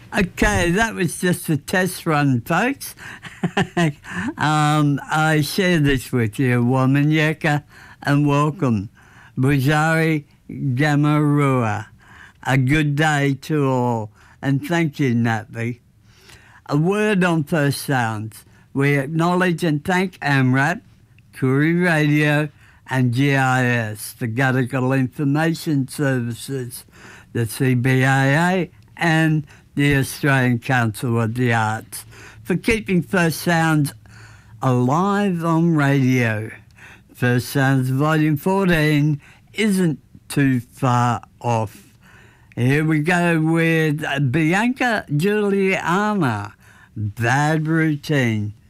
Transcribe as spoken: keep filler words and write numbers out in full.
Okay, that was just a test run, folks. um, I share this with you, Wamanyeka, and welcome. Bujari Gamarua. A good day to all, and thank you, Natby. A word on First Sounds. We acknowledge and thank AMRAP, Koori Radio, and G I S, the Gadigal Information Services, the C B A A, and the Australian Council of the Arts, for keeping First Sounds alive on radio. First Sounds Volume fourteen isn't too far off. Here we go with Bianca Juliana, Bad Routine.